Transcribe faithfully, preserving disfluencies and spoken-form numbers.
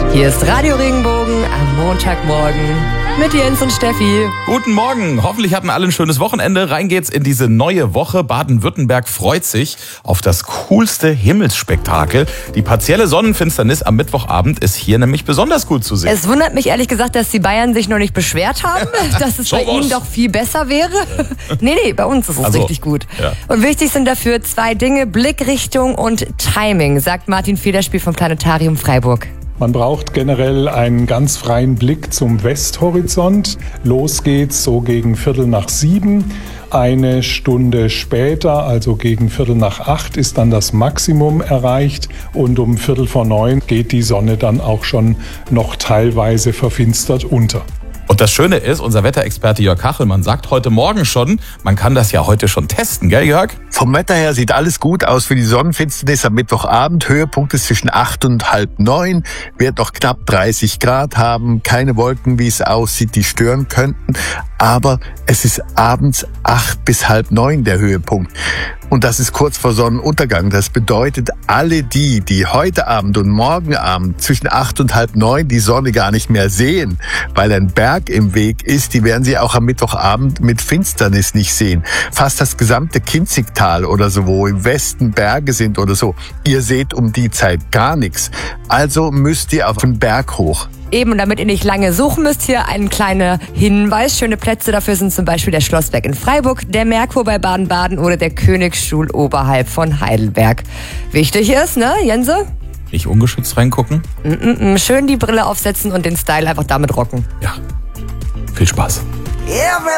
Hier ist Radio Regenbogen am Montagmorgen mit Jens und Steffi. Guten Morgen. Hoffentlich hatten alle ein schönes Wochenende. Rein geht's in diese neue Woche. Baden-Württemberg freut sich auf das coolste Himmelsspektakel. Die partielle Sonnenfinsternis am Mittwochabend ist hier nämlich besonders gut zu sehen. Es wundert mich ehrlich gesagt, dass die Bayern sich noch nicht beschwert haben, dass es bei ihnen doch viel besser wäre. nee, nee, bei uns ist es also, richtig gut. Ja. Und wichtig sind dafür zwei Dinge, Blickrichtung und Timing, sagt Martin Federspiel vom Planetarium Freiburg. Man braucht generell einen ganz freien Blick zum Westhorizont. Los geht's so gegen Viertel nach sieben. Eine Stunde später, also gegen Viertel nach acht, ist dann das Maximum erreicht. Und um Viertel vor neun geht die Sonne dann auch schon noch teilweise verfinstert unter. Und das Schöne ist, unser Wetterexperte Jörg Kachelmann sagt heute Morgen schon, man kann das ja heute schon testen, gell Jörg? Vom Wetter her sieht alles gut aus für die Sonnenfinsternis am Mittwochabend. Höhepunkt ist zwischen acht und halb neun, wird noch knapp dreißig Grad haben, keine Wolken, wie es aussieht, die stören könnten. Aber es ist abends acht bis halb neun der Höhepunkt. Und das ist kurz vor Sonnenuntergang. Das bedeutet, alle die, die heute Abend und morgen Abend zwischen acht und halb neun die Sonne gar nicht mehr sehen, weil ein Berg im Weg ist, die werden sie auch am Mittwochabend mit Finsternis nicht sehen. Fast das gesamte Kinzigtal oder so, wo im Westen Berge sind oder so, ihr seht um die Zeit gar nichts. Also müsst ihr auf den Berg hoch. Eben, damit ihr nicht lange suchen müsst, hier ein kleiner Hinweis. Schöne Plätze dafür sind zum Beispiel der Schlossberg in Freiburg, der Merkur bei Baden-Baden oder der Königsstuhl oberhalb von Heidelberg. Wichtig ist, ne, Jense? Nicht ungeschützt reingucken? Mm-mm, schön die Brille aufsetzen und den Style einfach damit rocken. Ja, viel Spaß. Every